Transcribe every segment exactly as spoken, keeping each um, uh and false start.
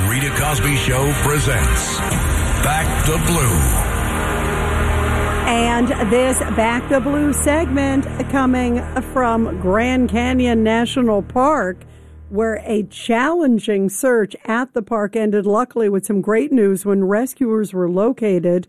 Rita Cosby Show presents Back the Blue. And this Back the Blue segment coming from Grand Canyon National Park, where a challenging search at the park ended luckily with some great news when rescuers were located.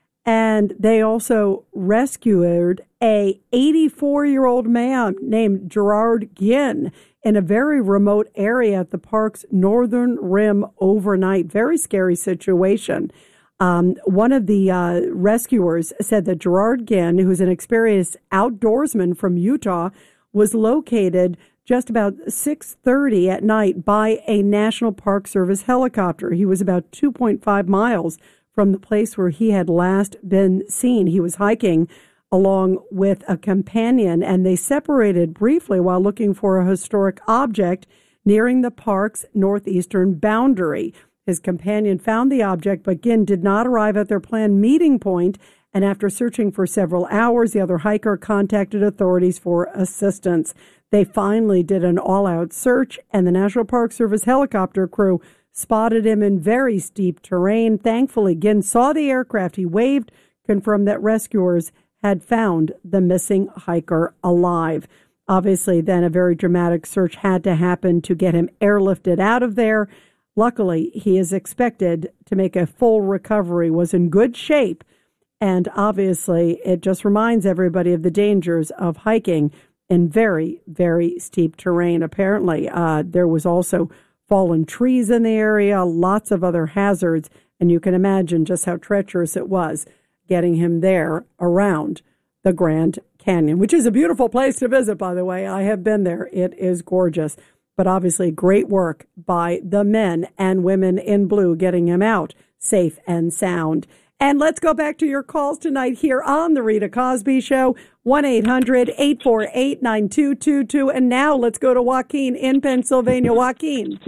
And they also rescued a eighty-four-year-old man named Gerard Ginn in a very remote area at the park's northern rim overnight. Very scary situation. Um, one of the uh, rescuers said that Gerard Ginn, who's an experienced outdoorsman from Utah, was located just about six thirty at night by a National Park Service helicopter. He was about two point five miles from the place where he had last been seen. He was hiking along with a companion, and they separated briefly while looking for a historic object nearing the park's northeastern boundary. His companion found the object, but Ginn did not arrive at their planned meeting point, and after searching for several hours, the other hiker contacted authorities for assistance. They finally did an all-out search, and the National Park Service helicopter crew spotted him in very steep terrain. Thankfully, Ginn saw the aircraft. He waved, confirmed that rescuers had found the missing hiker alive. Obviously, then a very dramatic search had to happen to get him airlifted out of there. Luckily, he is expected to make a full recovery, was in good shape, and obviously it just reminds everybody of the dangers of hiking in very, very steep terrain. Apparently, uh, there was also fallen trees in the area, lots of other hazards, and you can imagine just how treacherous it was getting him there around the Grand Canyon, which is a beautiful place to visit, by the way. I have been there. It is gorgeous. But obviously great work by the men and women in blue getting him out safe and sound. And let's go back to your calls tonight here on The Rita Cosby Show, one eight hundred eight four eight nine two two two. And now let's go to Joaquin in Pennsylvania. Joaquin.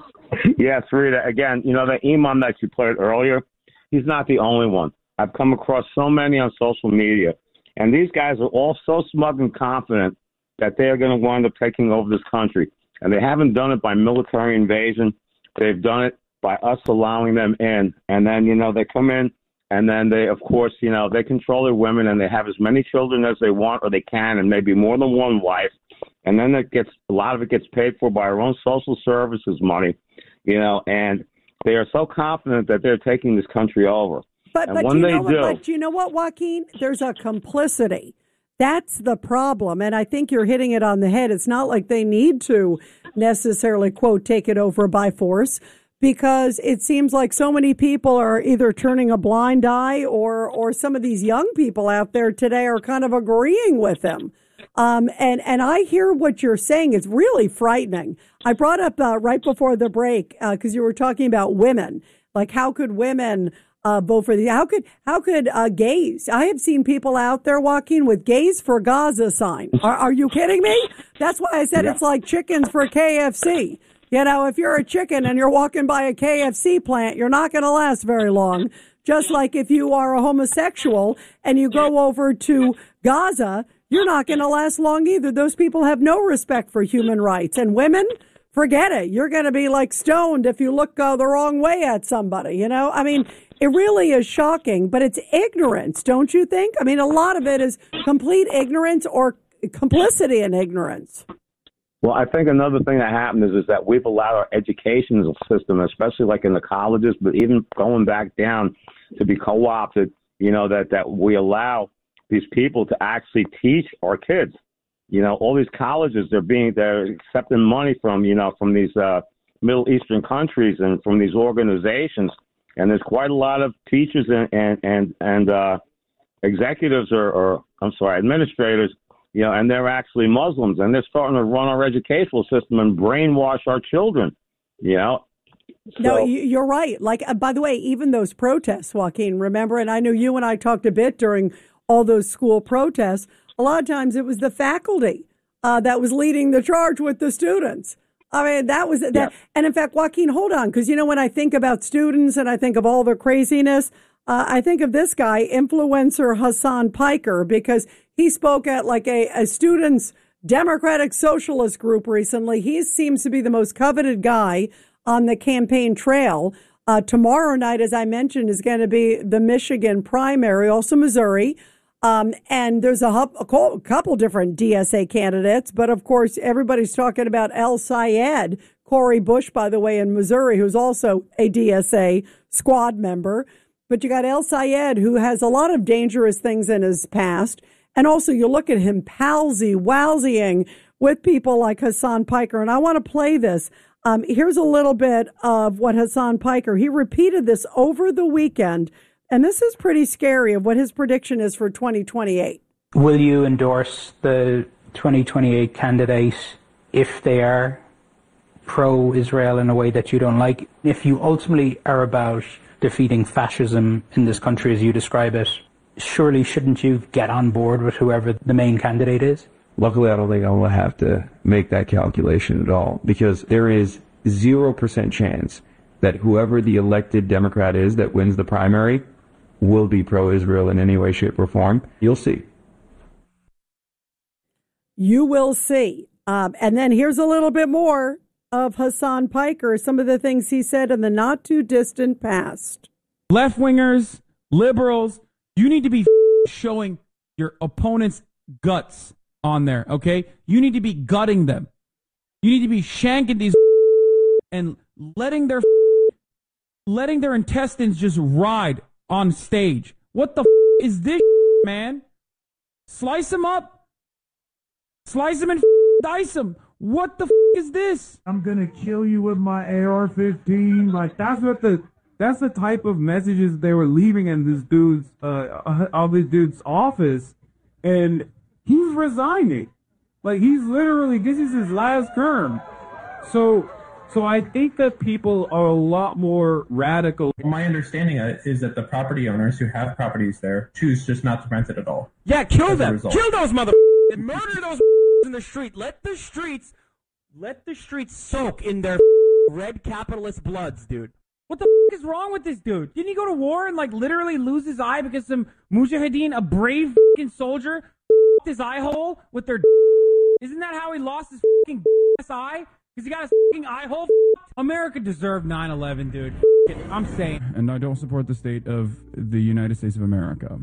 Yes, Rita. Again, you know, the imam that you played earlier, he's not the only one. I've come across so many on social media. And these guys are all so smug and confident that they are going to wind up taking over this country. And they haven't done it by military invasion. They've done it by us allowing them in. And then, you know, they come in and then they, of course, you know, they control their women and they have as many children as they want or they can and maybe more than one wife. And then it gets, a lot of it gets paid for by our own social services money, you know, and they are so confident that they're taking this country over. But, and but, when you they know what, do, but you know what, Joaquin? There's a complicity. That's the problem, and I think you're hitting it on the head. It's not like they need to necessarily, quote, take it over by force, because it seems like so many people are either turning a blind eye or or some of these young people out there today are kind of agreeing with them. Um, and, and I hear what you're saying. It's really frightening. I brought up uh, right before the break, because uh, you were talking about women, like how could women Uh, vote for the, how could, how could, uh, gays, I have seen people out there walking with gays for Gaza sign. Are, are you kidding me? That's why I said yeah. It's like chickens for K F C. You know, if you're a chicken and you're walking by a K F C plant, you're not going to last very long. Just like if you are a homosexual and you go over to Gaza, you're not going to last long either. Those people have no respect for human rights. And women, forget it. You're going to be like stoned if you look uh, the wrong way at somebody, you know? I mean, it really is shocking, but it's ignorance, don't you think? I mean, a lot of it is complete ignorance or complicity in ignorance. Well, I think another thing that happened is, is that we've allowed our educational system, especially like in the colleges, but even going back down to be co-opted, you know, that, that we allow these people to actually teach our kids. You know, all these colleges, they're being, they're accepting money from, you know, from these uh, Middle Eastern countries and from these organizations. And there's quite a lot of teachers and, and, and, and uh, executives or, or, I'm sorry, administrators, you know, and they're actually Muslims, and they're starting to run our educational system and brainwash our children, you know. So, no, you're right. Like, uh, by the way, even those protests, Joaquin, remember, and I know you and I talked a bit during all those school protests, a lot of times it was the faculty uh, that was leading the charge with the students. I mean, that was that. Yeah. And in fact, Joaquin, hold on, because, you know, when I think about students and I think of all the craziness, uh, I think of this guy, influencer Hassan Piker, because he spoke at like a, a students' Democratic Socialist group recently. He seems to be the most coveted guy on the campaign trail. Uh, tomorrow night, as I mentioned, is going to be the Michigan primary, also Missouri. Um, and there's a, a couple different D S A candidates. But, of course, everybody's talking about El Sayed, Cori Bush, by the way, in Missouri, who's also a D S A squad member. But you got El Sayed, who has a lot of dangerous things in his past. And also you look at him palsy, wowsying with people like Hassan Piker. And I want to play this. Um, here's a little bit of what Hassan Piker, he repeated this over the weekend. And this is pretty scary of what his prediction is for twenty twenty-eight. Will you endorse the twenty twenty-eight candidate if they are pro-Israel in a way that you don't like? If you ultimately are about defeating fascism in this country as you describe it, surely shouldn't you get on board with whoever the main candidate is? Luckily, I don't think I will have to make that calculation at all, because there is zero percent chance that whoever the elected Democrat is that wins the primary will be pro-Israel in any way, shape, or form. You'll see. You will see. Um, and then here's a little bit more of Hassan Piker, some of the things he said in the not-too-distant past. Left-wingers, liberals, you need to be showing your opponent's guts on there, okay? You need to be gutting them. You need to be shanking these and letting their letting their intestines just ride on stage. What the is this, man? Slice them up. Slice them and dice them. What the is this? I'm gonna kill you with my A R fifteen. Like, that's what the that's the type of messages they were leaving in this dude's uh of this dude's office, and he's resigning. Like, he's literally, this is his last term. So, so I think that people are a lot more radical. My understanding is that the property owners who have properties there choose just not to rent it at all. Yeah, kill them. Kill those mother and murder those in the street. Let the streets, let the streets soak in their red capitalist bloods, dude. What the f- is wrong with this dude? Didn't he go to war and like literally lose his eye because some mujahideen, a brave f***ing soldier, f***ed his eye hole with their? Isn't that how he lost his f***ing ass eye? Because he got his f***ing eye hole. F***ed? America deserved nine eleven, dude. F- it. I'm saying. And I don't support the state of the United States of America.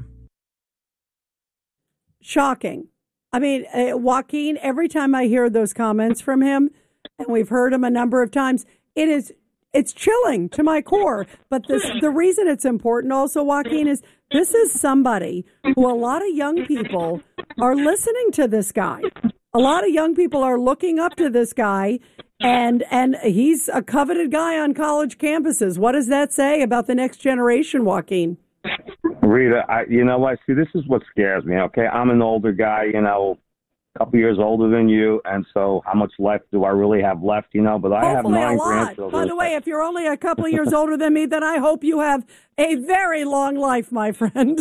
Shocking. I mean, uh, Joaquin, every time I hear those comments from him, and we've heard him a number of times, it is, it's chilling to my core. But this, the reason it's important also, Joaquin, is this is somebody who a lot of young people are listening to this guy. A lot of young people are looking up to this guy, and and he's a coveted guy on college campuses. What does that say about the next generation, Joaquin? Rita, I, you know what? See, this is what scares me, okay? I'm an older guy, you know, a couple years older than you, and so how much life do I really have left, you know? But I Hopefully have nine a lot. grandchildren. By the way, if you're only a couple of years older than me, then I hope you have a very long life, my friend.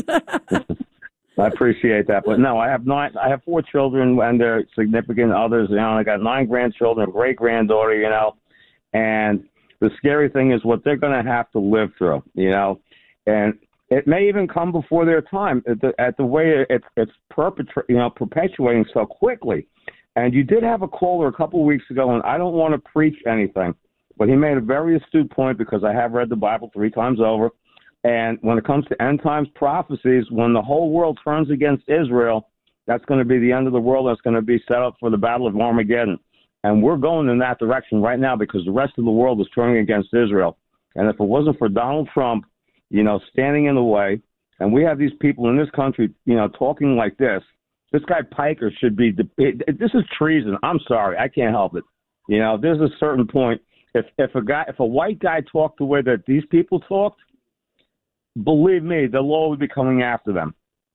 I appreciate that, but no, I have nine. I have four children, and they're significant others. You know, I got nine grandchildren, a great granddaughter. You know, and the scary thing is what they're going to have to live through. You know, and it may even come before their time at the, at the way it's it's perpetra- you know, perpetuating so quickly. And you did have a caller a couple of weeks ago, and I don't want to preach anything, but he made a very astute point because I have read the Bible three times over. And when it comes to end times prophecies, when the whole world turns against Israel, that's going to be the end of the world. That's going to be set up for the Battle of Armageddon. And we're going in that direction right now because the rest of the world is turning against Israel. And if it wasn't for Donald Trump, you know, standing in the way, and we have these people in this country, you know, talking like this, this guy Piker should be, it, it, this is treason. I'm sorry. I can't help it. You know, there's a certain point. If, if a guy, if a white guy talked the way that these people talked, believe me, the law would be coming after them.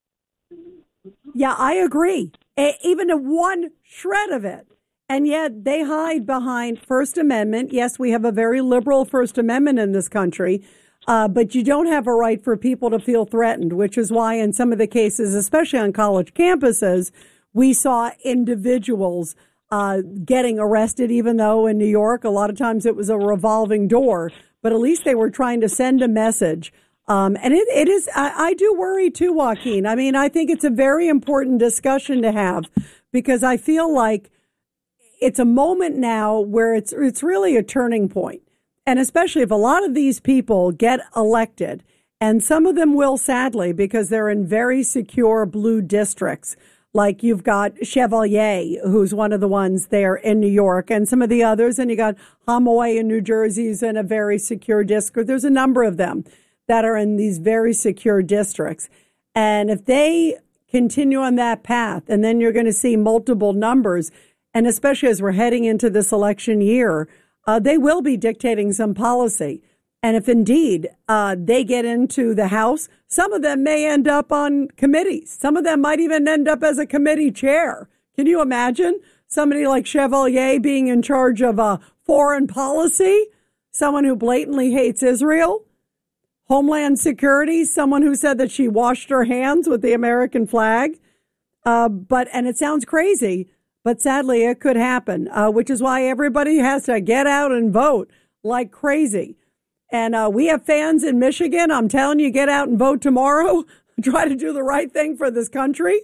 Yeah, I agree. A- even a one shred of it. And yet they hide behind First Amendment. Yes, we have a very liberal First Amendment in this country, uh, but you don't have a right for people to feel threatened, which is why in some of the cases, especially on college campuses, we saw individuals uh, getting arrested, even though in New York, a lot of times it was a revolving door. But at least they were trying to send a message. Um, and it, it is, I, I do worry too, Joaquin. I mean, I think it's a very important discussion to have because I feel like it's a moment now where it's, it's really a turning point. And especially if a lot of these people get elected, and some of them will, sadly, because they're in very secure blue districts. Like you've got Chevalier, who's one of the ones there in New York, and some of the others. And you got Hamoy in New Jersey, who's in a very secure district. There's a number of them that are in these very secure districts. And if they continue on that path, and then you're going to see multiple numbers, and especially as we're heading into this election year, uh, they will be dictating some policy. And if indeed uh, they get into the House, some of them may end up on committees. Some of them might even end up as a committee chair. Can you imagine somebody like Chevalier being in charge of uh, foreign policy? Someone who blatantly hates Israel? Homeland Security, someone who said that she washed her hands with the American flag. Uh, but and it sounds crazy, but sadly it could happen, uh, which is why everybody has to get out and vote like crazy. And uh, we have fans in Michigan. I'm telling you, get out and vote tomorrow. Try to do the right thing for this country.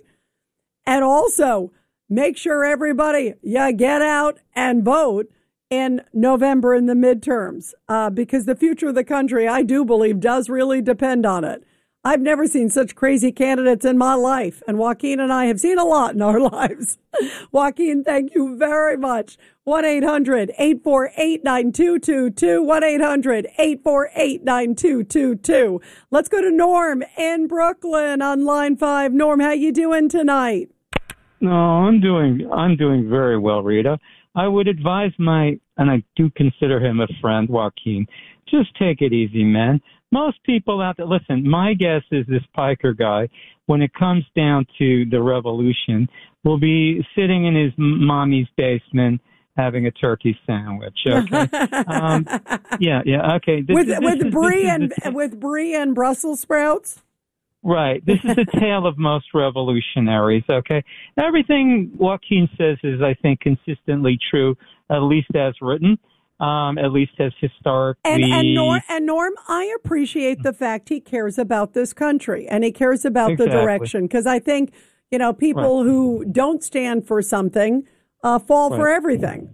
And also make sure everybody, yeah, get out and vote in November in the midterms, uh, because the future of the country, I do believe, does really depend on it. I've never seen such crazy candidates in my life, and Joaquin and I have seen a lot in our lives. Joaquin, thank you very much. one eight hundred eight four eight nine two two two, one eight hundred eight four eight nine two two two. Let's go to Norm in Brooklyn on line five. Norm, how you doing tonight? No, I'm doing I'm doing very well, Rita. I would advise my, and I do consider him a friend, Joaquin, just take it easy, man. Most people out there, listen, my guess is this Piker guy, when it comes down to the revolution, will be sitting in his mommy's basement having a turkey sandwich. Okay. um, yeah, yeah, okay. This, with this with is, brie this and with brie and Brussels sprouts. Right. This is the tale of most revolutionaries, okay? Everything Joaquin says is, I think, consistently true, at least as written, um, at least as historically. And, and, Norm, and Norm, I appreciate the fact he cares about this country and he cares about Exactly. the direction, because I think, you know, people right. who don't stand for something uh, fall right. for everything.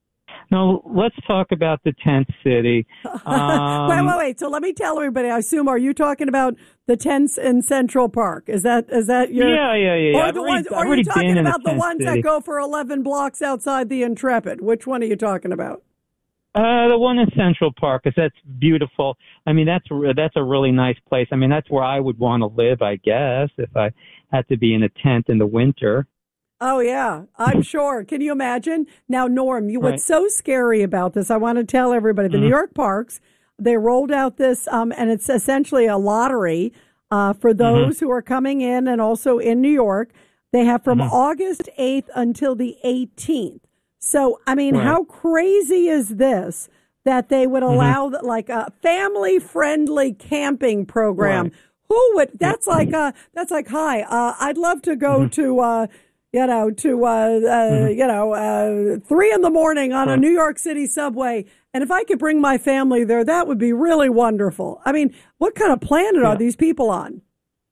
Now, let's talk about the tent city. Um, wait, wait, wait. So let me tell everybody, I assume, are you talking about the tents in Central Park? Is that is that your... Yeah, yeah, yeah. Or I've the already, ones, I've or are you talking been about the ones city. that go for eleven blocks outside the Intrepid? Which one are you talking about? Uh, the one in Central Park, because that's beautiful. I mean, that's that's a really nice place. I mean, that's where I would want to live, I guess, if I had to be in a tent in the winter. Oh, yeah, I'm sure. Can you imagine? Now, Norm, you, what's so scary about this, I want to tell everybody, the mm-hmm. New York parks, they rolled out this, um, and it's essentially a lottery uh, for those mm-hmm. who are coming in and also in New York. They have from mm-hmm. August eighth until the eighteenth. So, I mean, right. how crazy is this that they would allow mm-hmm. like a family-friendly camping program? Right. Who would, that's like, uh, that's like, hi, uh, I'd love to go mm-hmm. to, uh, you know, to, uh, uh mm-hmm. you know, uh, three in the morning on right. a New York City subway. And if I could bring my family there, that would be really wonderful. I mean, what kind of planet yeah. are these people on?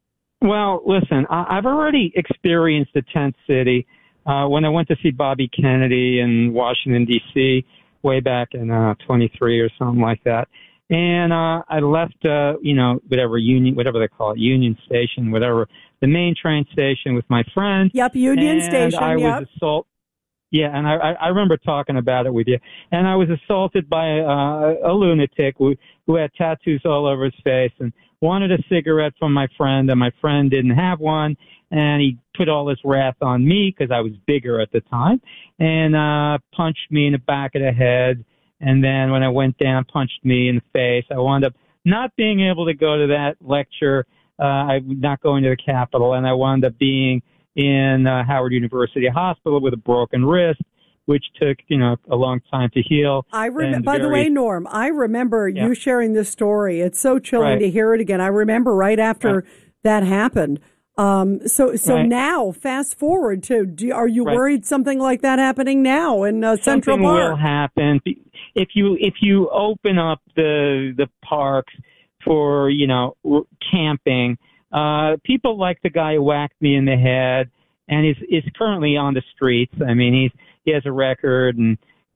Well, listen, I- I've already experienced the tent city uh, when I went to see Bobby Kennedy in Washington, D C way back in uh, twenty-three or something like that. And uh, I left, uh, you know, whatever Union, whatever they call it, Union Station, whatever, the main train station with my friend. Yep, Union and Station. I yep. was assaulted. Yeah, and I, I remember talking about it with you. And I was assaulted by uh, a lunatic who, who had tattoos all over his face and wanted a cigarette from my friend, and my friend didn't have one. And he put all his wrath on me because I was bigger at the time, and uh, punched me in the back of the head. And then when I went down, punched me in the face. I wound up not being able to go to that lecture. Uh, I not going to the Capitol, and I wound up being in uh, Howard University Hospital with a broken wrist, which took, you know, a long time to heal. I remember. By very, the way, Norm, I remember yeah. you sharing this story. It's so chilling right. to hear it again. I remember right after right. that happened. Um, so, so right. now, fast forward to, do, are you right. worried something like that happening now in uh, Central something Park? Will happen if you if you open up the the parks for, you know, camping. Uh, people like the guy who whacked me in the head and is is currently on the streets. I mean, he's he has a record and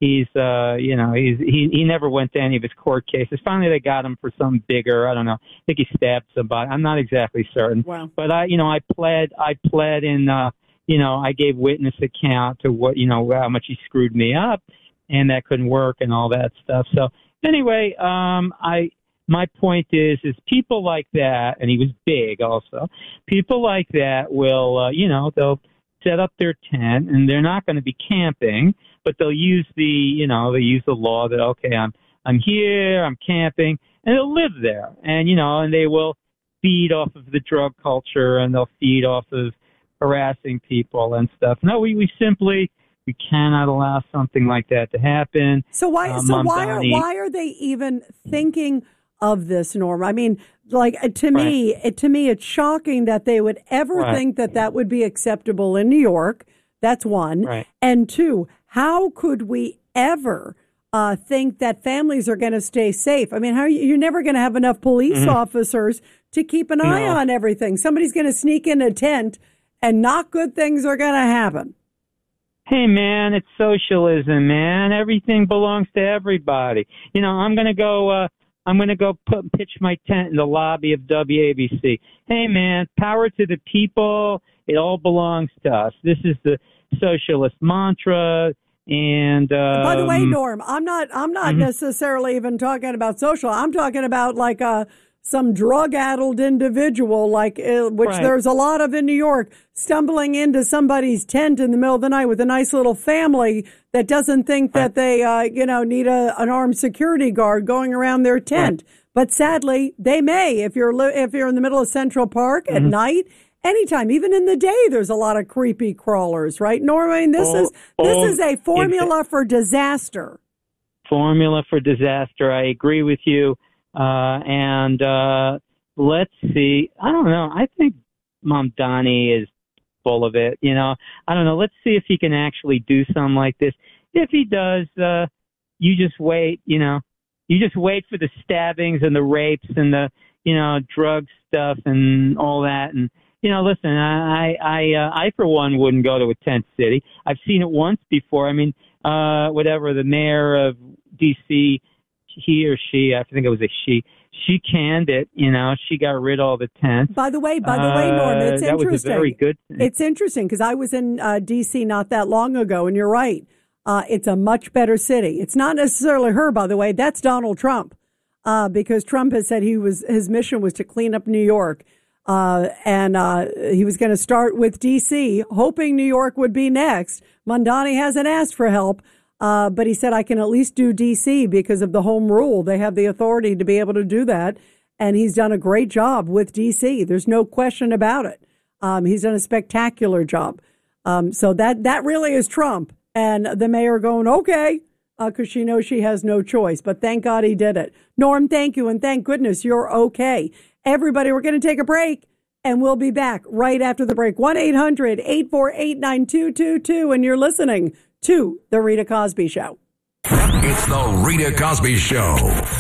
he's, uh, you know, he's he he never went to any of his court cases. Finally, they got him for something bigger. I don't know. I think he stabbed somebody. I'm not exactly certain. Wow. But I, you know, I pled, I pled in, uh, you know, I gave witness account to what, you know, how much he screwed me up, and that couldn't work and all that stuff. So anyway, um, I. My point is, is people like that, and he was big also, people like that will, uh, you know, they'll set up their tent, and they're not going to be camping, but they'll use the, you know, they use the law that, okay, I'm I'm here, I'm camping, and they'll live there. And, you know, and they will feed off of the drug culture, and they'll feed off of harassing people and stuff. No, we, we simply... We cannot allow something like that to happen. So why? Um, so why are Mamdani, why are they even thinking of this, Norm? I mean, like to right. me, it, to me, it's shocking that they would ever right. think that that would be acceptable in New York. That's one. Right. And two, how could we ever uh, think that families are going to stay safe? I mean, how you're never going to have enough police mm-hmm. officers to keep an no. eye on everything. Somebody's going to sneak in a tent, and not good things are going to happen. Hey, man, it's socialism, man. Everything belongs to everybody. You know, I'm going to go, uh, I'm going to go put, pitch my tent in the lobby of W A B C. Hey, man, power to the people. It all belongs to us. This is the socialist mantra. And, um, by the way, Norm, I'm not, I'm not mm-hmm. necessarily even talking about social. I'm talking about like a, some drug-addled individual, like uh, which right. there's a lot of in New York, stumbling into somebody's tent in the middle of the night with a nice little family that doesn't think right. that they, uh, you know, need a, an armed security guard going around their tent. Right. But sadly, they may if you're li- if you're in the middle of Central Park at mm-hmm. night. Anytime, even in the day, there's a lot of creepy crawlers, right, Norm? I mean, this oh, is this oh, is a formula exactly. for disaster. Formula for disaster. I agree with you. Uh, and, uh, let's see, I don't know. I think Mamdani is full of it. You know, I don't know. Let's see if he can actually do something like this. If he does, uh, you just wait, you know, you just wait for the stabbings and the rapes and the, you know, drug stuff and all that. And, you know, listen, I, I, uh, I for one wouldn't go to a tent city. I've seen it once before. I mean, uh, whatever, the mayor of D C, he or she, I think it was a she, she canned it, you know, she got rid of all the tents. By the way, by the way, Norm, it's uh, that interesting. Was a very good thing. It's interesting because I was in uh, D C not that long ago, and you're right. Uh, it's a much better city. It's not necessarily her, by the way. That's Donald Trump, uh, because Trump has said he was his mission was to clean up New York, uh, and uh, he was going to start with D C, hoping New York would be next. Mamdani hasn't asked for help. Uh, but he said, I can at least do D C because of the home rule. They have the authority to be able to do that. And he's done a great job with D C. There's no question about it. Um, he's done a spectacular job. Um, so that, that really is Trump. And the mayor going, okay, because uh, she knows she has no choice. But thank God he did it. Norm, thank you. And thank goodness you're okay. Everybody, we're going to take a break. And we'll be back right after the break. one eight hundred eight four eight nine two two two. And you're listening to The Rita Cosby Show. It's The Rita Cosby Show.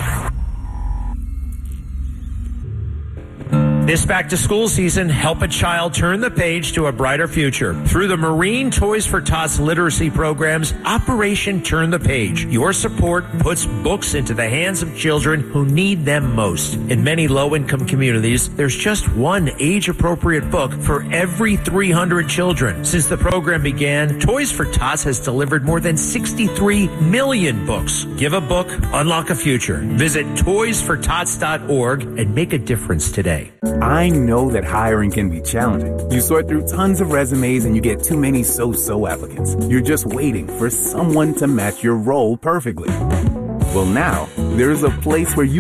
This back-to-school season, help a child turn the page to a brighter future. Through the Marine Toys for Tots literacy programs, Operation Turn the Page. Your support puts books into the hands of children who need them most. In many low-income communities, there's just one age-appropriate book for every three hundred children. Since the program began, Toys for Tots has delivered more than sixty-three million books. Give a book, unlock a future. Visit toys for tots dot org and make a difference today. I know that hiring can be challenging. You sort through tons of resumes and you get too many so-so applicants. You're just waiting for someone to match your role perfectly. Well, now, there's a place where you